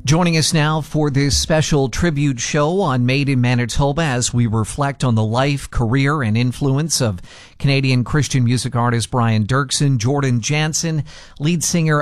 Joining us now for this special tribute show on Made in Manitoba as we reflect on the life, career, and influence of Canadian Christian music artist Brian Doerksen, Jordan Jansen, lead singer